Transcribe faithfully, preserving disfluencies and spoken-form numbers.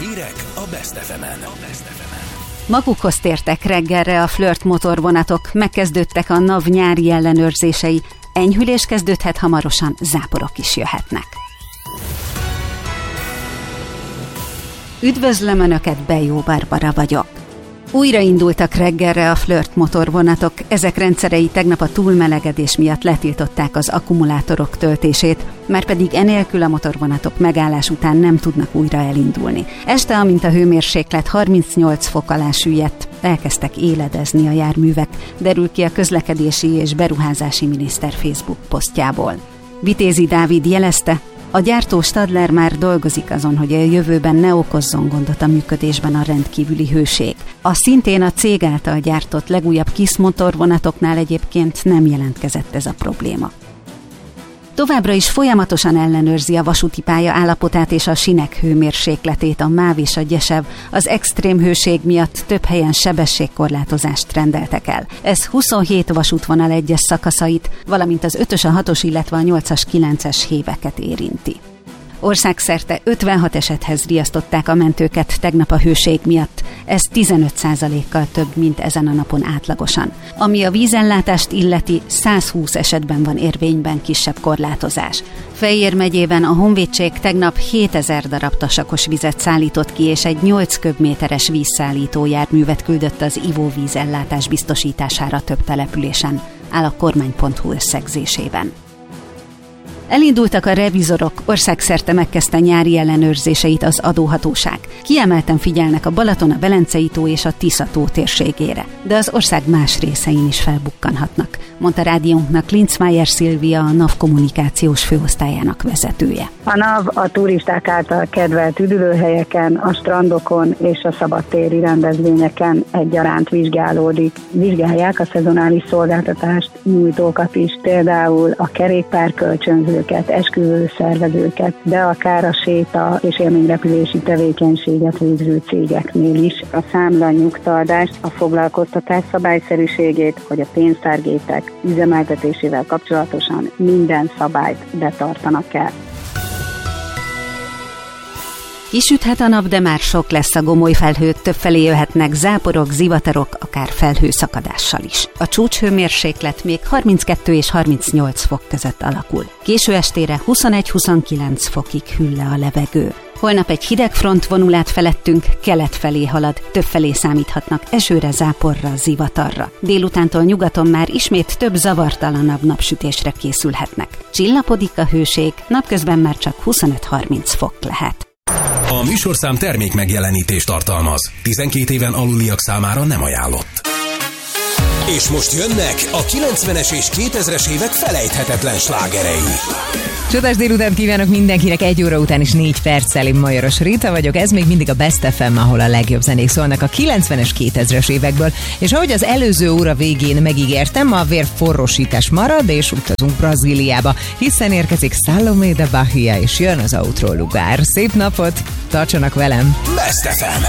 Hírek a Best ef emen. Magukhoz tértek reggelre a Flirt motorvonatok, megkezdődtek a NAV nyári ellenőrzései, enyhülés kezdődhet hamarosan, záporok is jöhetnek. Üdvözlöm Önöket, Bejó Barbara vagyok. Újraindultak reggelre a Flirt motorvonatok, ezek rendszerei tegnap a túlmelegedés miatt letiltották az akkumulátorok töltését, márpedig enélkül a motorvonatok megállás után nem tudnak újra elindulni. Este, amint a hőmérséklet harmincnyolc fok alá süllyedt, elkezdtek éledezni a járművek, derül ki a közlekedési és beruházási miniszter Facebook posztjából. Vitézi Dávid jelezte, a gyártó Stadler már dolgozik azon, hogy a jövőben ne okozzon gondot a működésben a rendkívüli hőség. A szintén a cég által gyártott legújabb KISZ motorvonatoknál egyébként nem jelentkezett ez a probléma. Továbbra is folyamatosan ellenőrzi a vasúti pálya állapotát és a sinek hőmérsékletét a MÁV és a GYESEV. Az extrém hőség miatt több helyen sebességkorlátozást rendeltek el. Ez huszonhét vasútvonal egyes szakaszait, valamint az ötös, a hatos, illetve a nyolcas, kilences héveket érinti. Országszerte ötvenhat esethez riasztották a mentőket tegnap a hőség miatt, ez tizenöt százalékkal több, mint ezen a napon átlagosan. Ami a vízellátást illeti, százhúsz esetben van érvényben kisebb korlátozás. Fejér megyében a Honvédség tegnap hétezer darab tasakos vizet szállított ki, és egy nyolc köbméteres vízszállító járművet küldött az ivóvízellátás biztosítására több településen, áll a kormány pont hu összegzésében. Elindultak a revizorok, országszerte megkezdte nyári ellenőrzéseit az adóhatóság. Kiemelten figyelnek a Balaton, a Velencei tó és a Tisza tó térségére, de az ország más részein is felbukkanhatnak, mondta rádiónknak Linzmeier Szilvia, a NAV kommunikációs főosztályának vezetője. A NAV a turisták által kedvelt üdülőhelyeken, a strandokon és a szabadtéri rendezvényeken egyaránt vizsgálódik. Vizsgálják a szezonális szolgáltatást nyújtókat is, például a kerékpárkölcsönzőket, esküvőszervezőket, de akár a séta és élményrepülési tevékenységet végző cégeknél is. A számla nyugtaladást, a foglalkoztatás szabályszerűségét, hogy a pénztárgépek üzemeltetésével kapcsolatosan minden szabályt betartanak el. Kisüthet a nap, de már sok lesz a gomoly felhő, többfelé jöhetnek záporok, zivatarok, akár felhőszakadással is. A csúcshőmérséklet még harminckettő és harmincnyolc fok között alakul. Késő estére huszonegy-huszonkilenc fokig hűl le a levegő. Holnap egy hideg front vonul át felettünk, kelet felé halad, többfelé számíthatnak esőre, záporra, zivatarra. Délutántól nyugaton már ismét több zavartalanabb napsütésre készülhetnek. Csillapodik a hőség, napközben már csak huszonöt-harminc fok lehet. A műsorszám termék megjelenítést tartalmaz. tizenkét éven aluliak számára nem ajánlott. És most jönnek a kilencvenes és kétezres évek felejthetetlen slágerei. Csodás délután kívánok mindenkinek, egy óra után is négy perccel, én Majoros Rita vagyok, ez még mindig a Best ef em, ahol a legjobb zenék szólnak a kilencvenes, kétezres évekből, és ahogy az előző óra végén megígértem, a vérforrósítás marad, és utazunk Brazíliába, hiszen érkezik Salomé de Bahia, és jön az outro lugár. Szép napot, tartsanak velem! Best ef em.